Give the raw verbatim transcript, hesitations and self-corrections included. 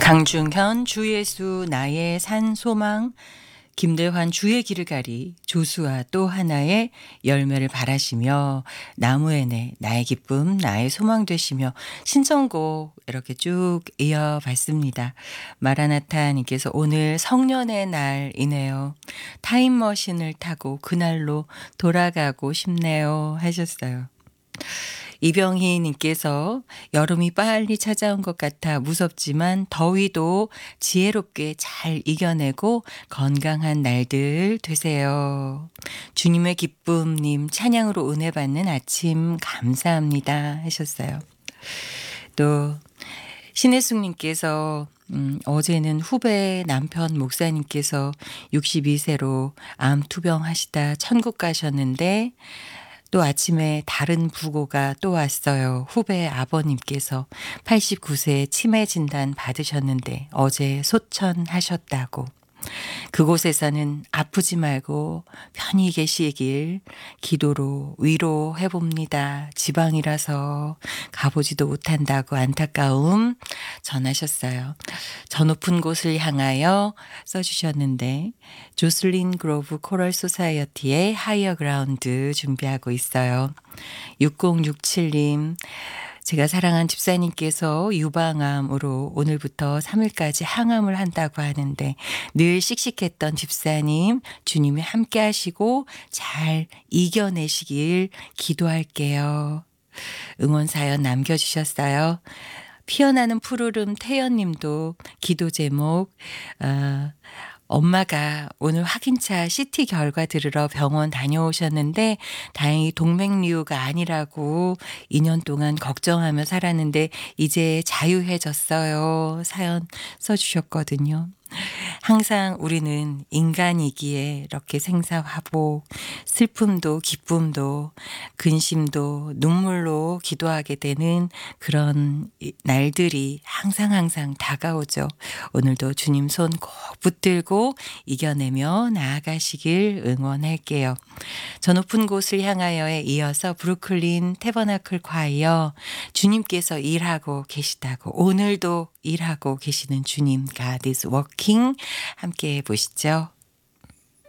강중현 주예수 나의 산 소망, 김대환 주의 길을 가리, 조수아 또 하나의 열매를 바라시며, 나무에네 나의 기쁨 나의 소망 되시며, 신청곡 이렇게 쭉 이어봤습니다. 마라나타님께서 오늘 성년의 날이네요. 타임머신을 타고 그날로 돌아가고 싶네요 하셨어요. 이병희님께서 여름이 빨리 찾아온 것 같아 무섭지만 더위도 지혜롭게 잘 이겨내고 건강한 날들 되세요. 주님의 기쁨님 찬양으로 은혜 받는 아침 감사합니다 하셨어요. 또 신혜숙님께서 음, 어제는 후배 남편 목사님께서 육십이 세로 암 투병하시다 천국 가셨는데 또 아침에 다른 부고가 또 왔어요. 후배 아버님께서 팔십구 세 치매 진단 받으셨는데 어제 소천하셨다고. 그곳에서는 아프지 말고 편히 계시길 기도로 위로해 봅니다. 지방이라서 가보지도 못한다고 안타까움 전하셨어요. 저 높은 곳을 향하여 써주셨는데 조슬린 그로브 코럴 소사이어티의 하이어 그라운드 준비하고 있어요. 육공육칠님 제가 사랑한 집사님께서 유방암으로 오늘부터 삼 일까지 항암을 한다고 하는데 늘 씩씩했던 집사님 주님이 함께 하시고 잘 이겨내시길 기도할게요. 응원 사연 남겨주셨어요. 피어나는 푸르름 태연님도 기도 제목 어, 엄마가 오늘 확인차 씨티 결과 들으러 병원 다녀오셨는데 다행히 동맥류가 아니라고 이 년 동안 걱정하며 살았는데 이제 자유해졌어요. 사연 써주셨거든요. 항상 우리는 인간이기에 이렇게 생사화복, 슬픔도 기쁨도 근심도 눈물로 기도하게 되는 그런 날들이 항상 항상 다가오죠. 오늘도 주님 손 꼭 붙들고 이겨내며 나아가시길 응원할게요. 저 높은 곳을 향하여에 이어서 브루클린 태버나클 콰이어 주님께서 일하고 계시다고 오늘도 일하고 계시는 주님 God is working 함께 보시죠.